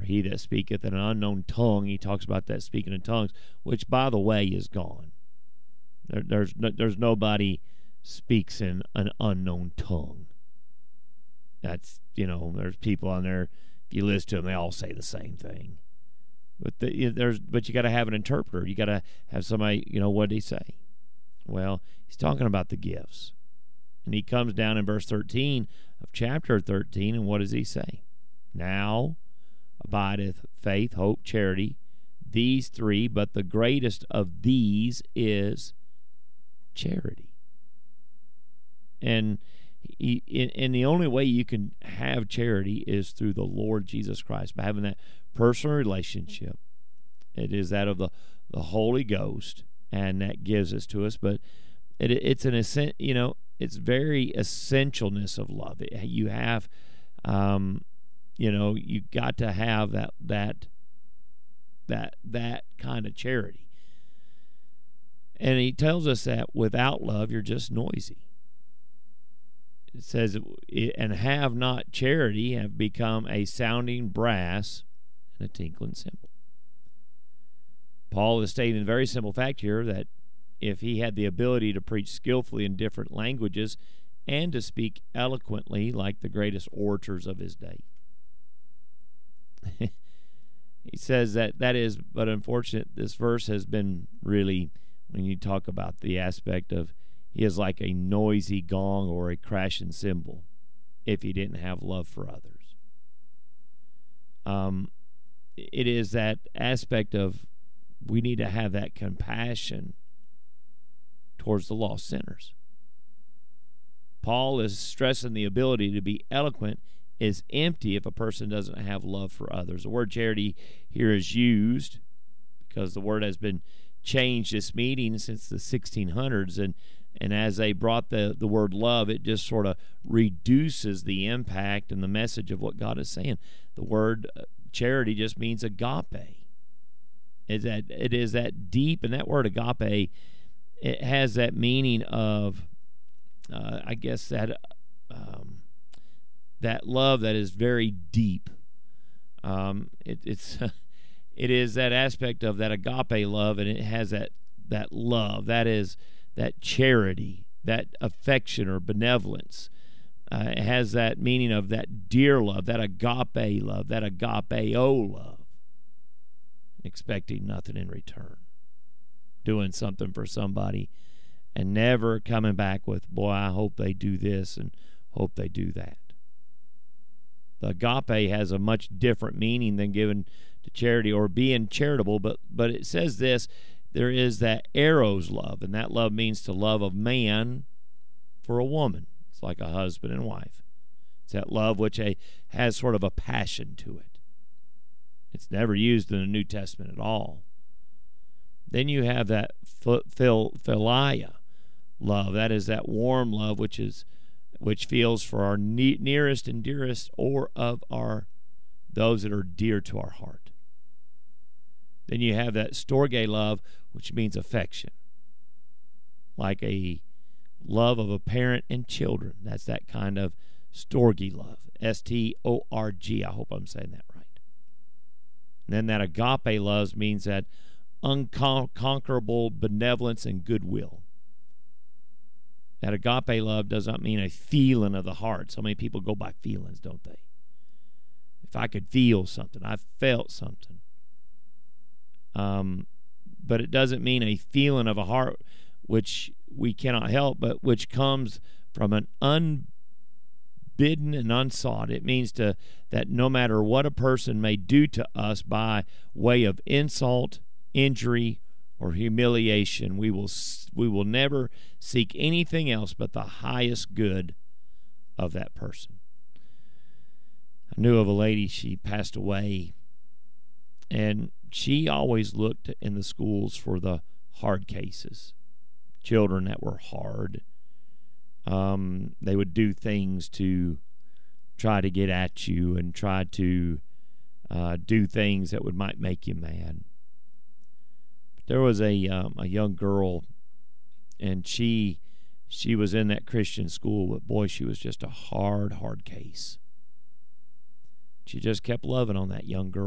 he that speaketh in an unknown tongue, he talks about that speaking in tongues, which, by the way, is gone. There's nobody speaks in an unknown tongue. That's, there's people on there, if you listen to them, they all say the same thing. But you got to have an interpreter. You got to have somebody, what did he say? Well, he's talking about the gifts. And he comes down in verse 13 of chapter 13, and what does he say? Now abideth faith, hope, charity, these three, but the greatest of these is charity. And the only way you can have charity is through the Lord Jesus Christ, by having that personal relationship. It is that of the Holy Ghost, and that gives it to us. But it's an it's very essentialness of love. You have, you got to have that kind of charity. And he tells us that without love, you're just noisy. It says, and have not charity, have become a sounding brass and a tinkling cymbal. Paul is stating a very simple fact here that if he had the ability to preach skillfully in different languages and to speak eloquently like the greatest orators of his day. He says that is, but unfortunate, this verse has been really, when you talk about the aspect of, he is like a noisy gong or a crashing cymbal if he didn't have love for others. It is that aspect of, we need to have that compassion towards the lost sinners. Paul is stressing the ability to be eloquent is empty if a person doesn't have love for others. The word charity here is used because the word has been changed this meaning since the 1600s, and as they brought the word love, it just sort of reduces the impact and the message of what God is saying. The word charity just means agape. It is that deep, and that word agape, it has that meaning of, I guess that love that is very deep. It is that aspect of that agape love, and it has that love, that is that charity, that affection or benevolence. It has that meaning of that dear love, that agape love, that agapeo love, expecting nothing in return, doing something for somebody and never coming back with, boy, I hope they do this and hope they do that. The agape has a much different meaning than given to charity or being charitable, but it says this, there is that eros love, and that love means to love of man for a woman. It's like a husband and wife. It's that love which has sort of a passion to it. It's never used in the New Testament at all. Then you have that philia love. That is that warm love which feels for our nearest and dearest, or of those that are dear to our heart. Then you have that storge love, which means affection, like a love of a parent and children. That's that kind of storge love, S-T-O-R-G. I hope I'm saying that right. And then that agape love means that unconquerable benevolence and goodwill. That agape love does not mean a feeling of the heart. So many people go by feelings, don't they? If I could feel something, I felt something. But it doesn't mean a feeling of a heart which we cannot help, but which comes from an unbidden and unsought. It means that no matter what a person may do to us by way of insult, injury, or humiliation, we will never seek anything else but the highest good of that person. I knew of a lady, she passed away, and she always looked in the schools for the hard cases, children that were hard. They would do things to try to get at you and try to do things that might make you mad. But there was a young girl, and she was in that Christian school, but boy, she was just a hard case. She just kept loving on that young girl.